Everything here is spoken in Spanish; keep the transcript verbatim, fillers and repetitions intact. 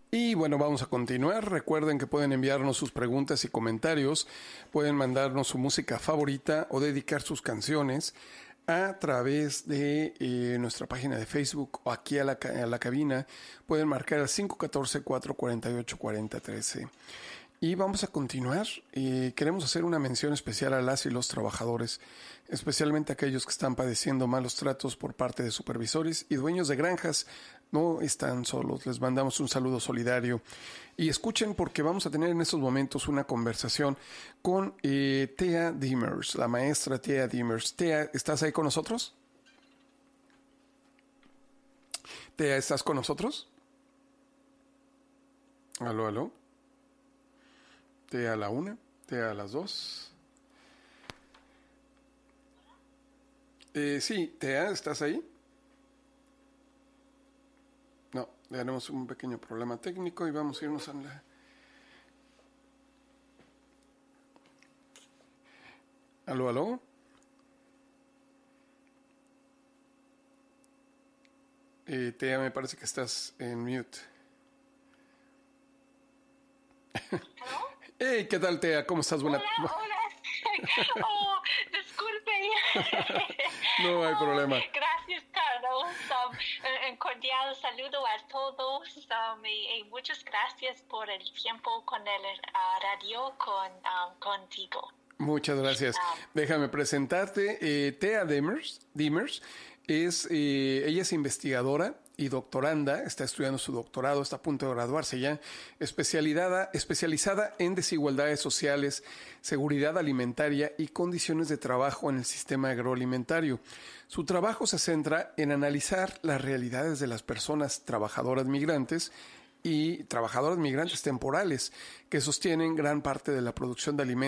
Y bueno, vamos a continuar. Recuerden que pueden enviarnos sus preguntas y comentarios, pueden mandarnos su música favorita o dedicar sus canciones a través de eh, nuestra página de Facebook o aquí a la, a la cabina. Pueden marcar al cinco uno cuatro, cuatro cuatro ocho, cuatro cero uno tres. Y vamos a continuar. Eh, queremos hacer una mención especial a las y los trabajadores, especialmente aquellos que están padeciendo malos tratos por parte de supervisores y dueños de granjas. No están solos, les mandamos un saludo solidario. Y escuchen porque vamos a tener en estos momentos una conversación con eh, Thea Diemers, la maestra Thea Diemers. Thea, ¿estás ahí con nosotros? Thea, ¿estás con nosotros? Aló, aló. T a la una, T a las dos. Eh, sí, Tea, ¿estás ahí? No, tenemos un pequeño problema técnico y vamos a irnos a la... Aló, aló. Eh, Tea, me parece que estás en mute. ¿Aló? Hey, ¿qué tal, Tea? ¿Cómo estás? Buena... Hola, hola. Oh, disculpe. No hay Oh, problema. gracias, Carlos. Um, un cordial saludo a todos um, y, y muchas gracias por el tiempo con el uh, radio con, um, contigo. Muchas gracias. Um, Déjame presentarte. Eh, Thea Diemers, Diemers es, eh, ella es investigadora y doctoranda, está estudiando su doctorado, está a punto de graduarse ya, especializada, especializada en desigualdades sociales, seguridad alimentaria y condiciones de trabajo en el sistema agroalimentario. Su trabajo se centra en analizar las realidades de las personas trabajadoras migrantes y trabajadoras migrantes temporales que sostienen gran parte de la producción de alimentos